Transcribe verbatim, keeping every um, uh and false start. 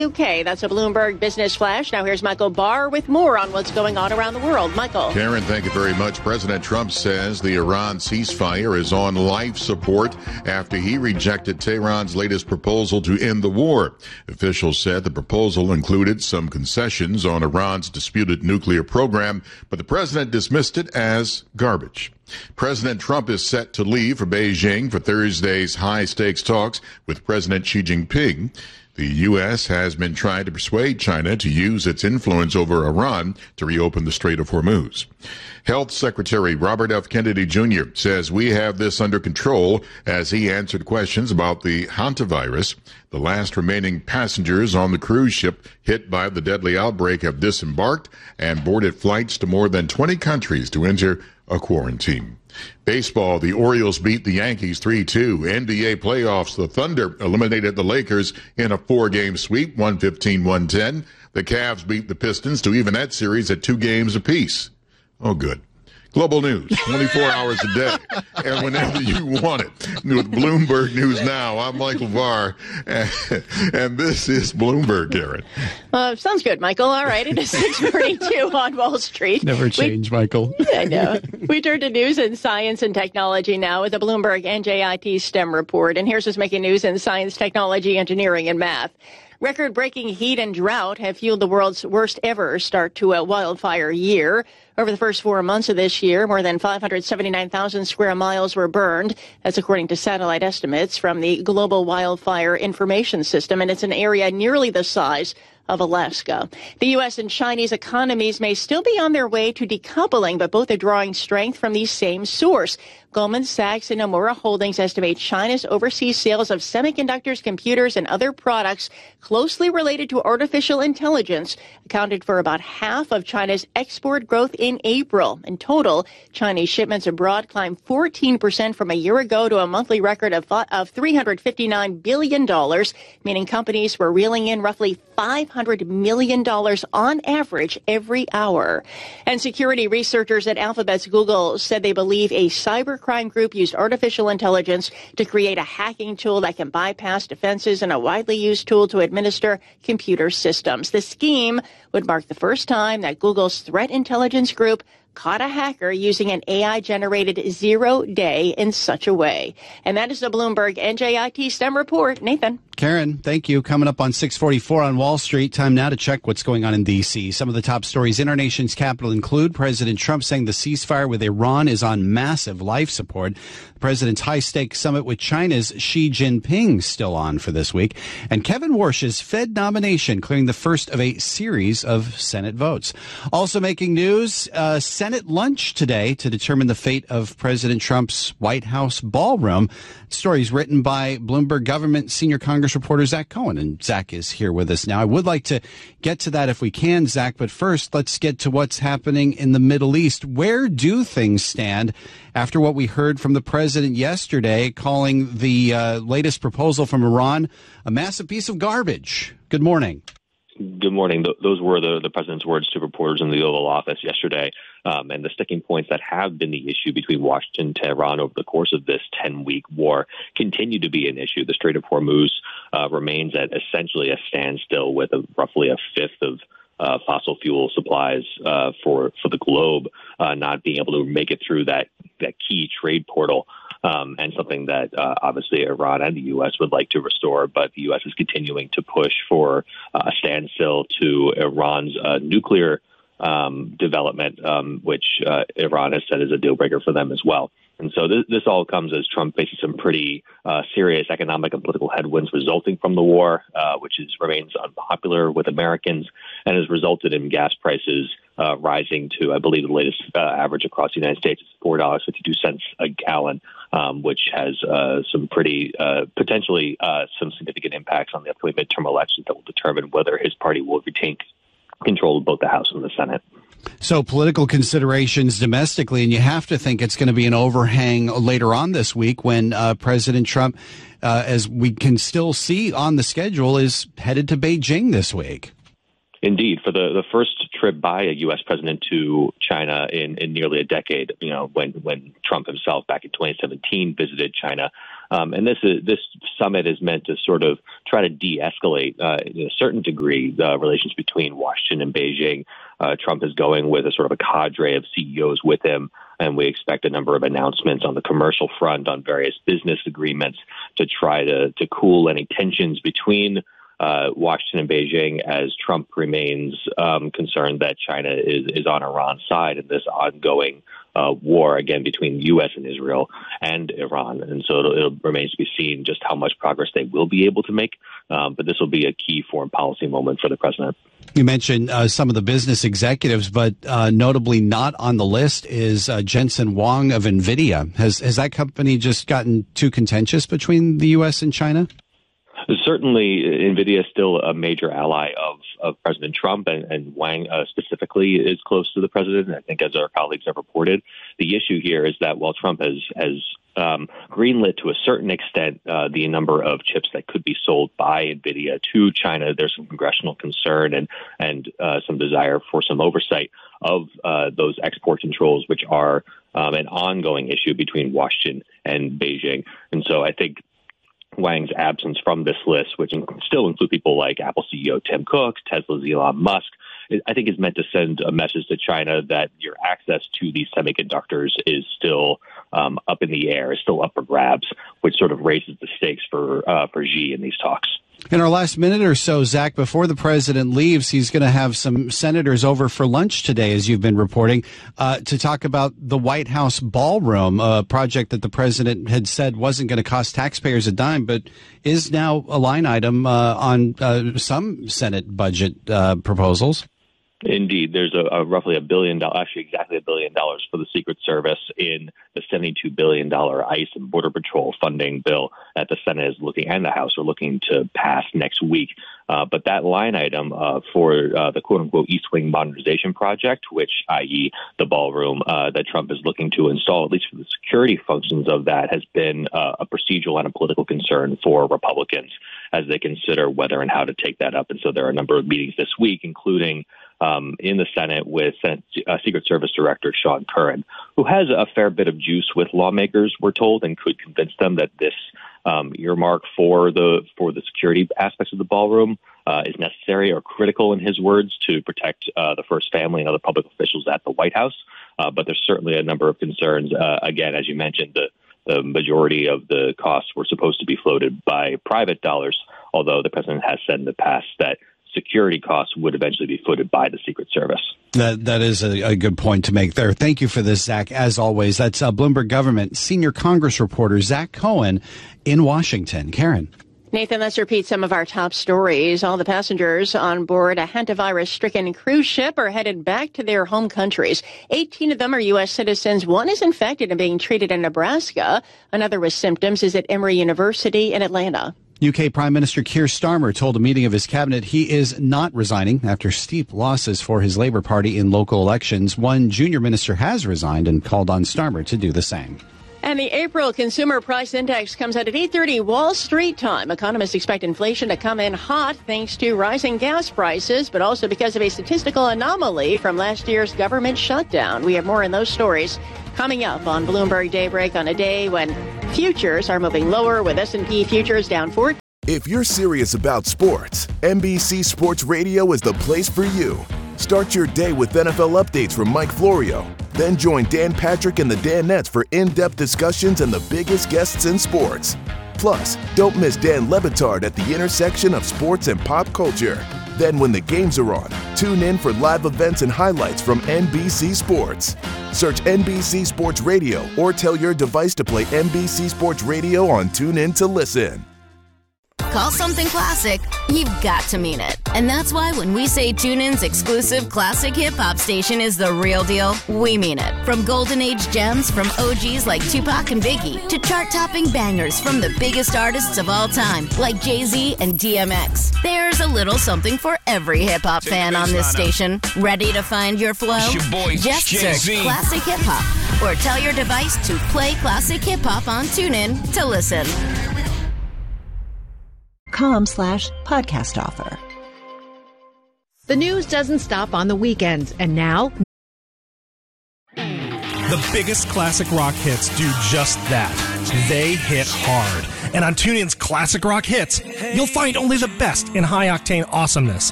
Okay, that's a Bloomberg Business Flash. Now here's Michael Barr with more on what's going on around the world. Michael. Karen, thank you very much. President Trump says the Iran ceasefire is on life support after he rejected Tehran's latest proposal to end the war. Officials said the proposal included some concessions on Iran's disputed nuclear program, but the president dismissed it as garbage. President Trump is set to leave for Beijing for Thursday's high-stakes talks with President Xi Jinping. The U S has been trying to persuade China to use its influence over Iran to reopen the Strait of Hormuz. Health Secretary Robert F. Kennedy Junior says we have this under control as he answered questions about the hantavirus. The last remaining passengers on the cruise ship hit by the deadly outbreak have disembarked and boarded flights to more than twenty countries to enter a quarantine. Baseball, the Orioles beat the Yankees three two. N B A playoffs, the Thunder eliminated the Lakers in a four-game sweep, one fifteen to one ten. The Cavs beat the Pistons to even that series at two games apiece. Oh, good. Global news, twenty-four hours a day, and whenever you want it. With Bloomberg News Now, I'm Michael Barr, and, and this is Bloomberg, Karen. Uh, sounds good, Michael. All right, it is six forty-two on Wall Street. Never change, we, Michael. I know. We turn to news in science and technology now with the Bloomberg N J I T STEM report. And here's what's making news in science, technology, engineering, and math. Record-breaking heat and drought have fueled the world's worst ever start to a wildfire year. Over the first four months of this year, more than five hundred seventy-nine thousand square miles were burned. That's according to satellite estimates from the Global Wildfire Information System, and it's an area nearly the size of Alaska. The U S and Chinese economies may still be on their way to decoupling, but both are drawing strength from the same source. Goldman Sachs and Nomura Holdings estimate China's overseas sales of semiconductors, computers, and other products closely related to artificial intelligence accounted for about half of China's export growth in April. In total, Chinese shipments abroad climbed fourteen percent from a year ago to a monthly record of, of three hundred fifty-nine billion dollars, meaning companies were reeling in roughly five hundred million dollars on average every hour. And security researchers at Alphabet's Google said they believe a cybercrime group used artificial intelligence to create a hacking tool that can bypass defenses and a widely used tool to administer computer systems. The scheme would mark the first time that Google's threat intelligence group caught a hacker using an A I-generated zero day in such a way. And that is the Bloomberg N J I T STEM report. Nathan. Karen, thank you. Coming up on six forty-four on Wall Street. Time now to check what's going on in D C. Some of the top stories in our nation's capital include President Trump saying the ceasefire with Iran is on massive life support. The president's high-stakes summit with China's Xi Jinping still on for this week. And Kevin Warsh's Fed nomination clearing the first of a series of Senate votes. Also making news, uh, Senate lunch today to determine the fate of President Trump's White House ballroom. Stories written by Bloomberg government senior Congress reporter Zach Cohen, and Zach is here with us now. I would like to get to that if we can, Zach, but first let's get to what's happening in the Middle East. Where do things stand after what we heard from the president yesterday, calling the uh, latest proposal from Iran a massive piece of garbage? Good morning. Good morning. Th- those were the, the president's words to reporters in the Oval Office yesterday. Um, and the sticking points that have been the issue between Washington and Tehran over the course of this ten-week war continue to be an issue. The Strait of Hormuz uh, remains at essentially a standstill with a, roughly a fifth of uh, fossil fuel supplies uh, for for the globe uh, not being able to make it through that, that key trade portal. Um, and something that uh, obviously Iran and the U S would like to restore, but the U S is continuing to push for uh, a standstill to Iran's uh, nuclear um, development, um, which uh, Iran has said is a deal breaker for them as well. And so this, this all comes as Trump faces some pretty uh, serious economic and political headwinds resulting from the war, uh, which is, remains unpopular with Americans and has resulted in gas prices uh, rising to, I believe, the latest uh, average across the United States is four dollars and fifty-two cents a gallon, um, which has uh, some pretty uh, potentially uh, some significant impacts on the upcoming midterm elections that will determine whether his party will retain control of both the House and the Senate. So political considerations domestically, and you have to think it's going to be an overhang later on this week when uh, President Trump, uh, as we can still see on the schedule, is headed to Beijing this week. Indeed, for the, the first trip by a U S president to China in, in nearly a decade, you know, when, when Trump himself back in twenty seventeen visited China, Um, and this is, this summit is meant to sort of try to de-escalate uh, in a certain degree the relations between Washington and Beijing. Uh, Trump is going with a sort of a cadre of C E Os with him, and we expect a number of announcements on the commercial front, on various business agreements to try to, to cool any tensions between uh, Washington and Beijing, as Trump remains um, concerned that China is, is on Iran's side in this ongoing uh, war, again, between the U S and Israel and Iran. And so it'll, it remains to be seen just how much progress they will be able to make. Um, but this will be a key foreign policy moment for the president. You mentioned uh, some of the business executives, but uh, notably not on the list is uh, Jensen Huang of NVIDIA. Has has that company just gotten too contentious between the U S and China? Certainly, NVIDIA is still a major ally of, of President Trump, and, and Wang uh, specifically is close to the president, I think, as our colleagues have reported. The issue here is that while Trump has, has um, greenlit to a certain extent uh, the number of chips that could be sold by NVIDIA to China, there's some congressional concern and, and uh, some desire for some oversight of uh, those export controls, which are um, an ongoing issue between Washington and Beijing. And so I think Wang's absence from this list, which still include people like Apple C E O Tim Cook, Tesla's Elon Musk, I think is meant to send a message to China that your access to these semiconductors is still um, up in the air, is still up for grabs, which sort of raises the stakes for uh, for Xi in these talks. In our last minute or so, Zach, before the president leaves, he's going to have some senators over for lunch today, as you've been reporting, uh, to talk about the White House ballroom, a project that the president had said wasn't going to cost taxpayers a dime, but is now a line item uh, on uh, some Senate budget uh, proposals. Indeed, there's a, a roughly a billion dollars, actually exactly a billion dollars for the Secret Service in the seventy-two billion dollars ICE and Border Patrol funding bill that the Senate is looking and the House are looking to pass next week. Uh, but that line item uh, for uh, the quote unquote East Wing modernization project, which that is the ballroom uh, that Trump is looking to install, at least for the security functions of that, has been uh, a procedural and a political concern for Republicans as they consider whether and how to take that up. And so there are a number of meetings this week, including Um, in the Senate with Senate, uh, Secret Service Director Sean Curran, who has a fair bit of juice with lawmakers, we're told, and could convince them that this um, earmark for the for the security aspects of the ballroom uh, is necessary or critical, in his words, to protect uh, the First Family and other public officials at the White House. Uh, but there's certainly a number of concerns. Uh, again, as you mentioned, the The majority of the costs were supposed to be floated by private dollars, although the president has said in the past that security costs would eventually be footed by the Secret Service. That That is a, a good point to make there. Thank you for this, Zach. As always, that's uh, Bloomberg Government Senior Congress Reporter Zach Cohen in Washington. Karen. Nathan, let's repeat some of our top stories. All the passengers on board a hantavirus-stricken cruise ship are headed back to their home countries. eighteen of them are U S citizens. One is infected and being treated in Nebraska. Another with symptoms is at Emory University in Atlanta. U K Prime Minister Keir Starmer told a meeting of his cabinet he is not resigning after steep losses for his Labour Party in local elections. One junior minister has resigned and called on Starmer to do the same. And the April Consumer Price Index comes out at eight thirty Wall Street time. Economists expect inflation to come in hot thanks to rising gas prices, but also because of a statistical anomaly from last year's government shutdown. We have more in those stories coming up on Bloomberg Daybreak on a day when futures are moving lower, with S and P futures down fourteen. If you're serious about sports, N B C Sports Radio is the place for you. Start your day with N F L updates from Mike Florio. Then join Dan Patrick and the Danettes for in-depth discussions and the biggest guests in sports. Plus, don't miss Dan Le Batard at the intersection of sports and pop culture. Then when the games are on, tune in for live events and highlights from N B C Sports. Search N B C Sports Radio or tell your device to play N B C Sports Radio on TuneIn to listen. Call something classic, you've got to mean it. And that's why when we say TuneIn's exclusive classic hip-hop station is the real deal, we mean it. From golden age gems from O Gs like Tupac and Biggie to chart-topping bangers from the biggest artists of all time like Jay-Z and D M X. There's a little something for every hip-hop fan on this station. Ready to find your flow? Your boy, Just Jay-Z. search Classic Hip-Hop or tell your device to play Classic Hip-Hop on TuneIn to listen. com slash podcast offer. The news doesn't stop on the weekends, and now The biggest classic rock hits do just that. They hit hard. And on TuneIn's Classic Rock Hits, you'll find only the best in high-octane awesomeness.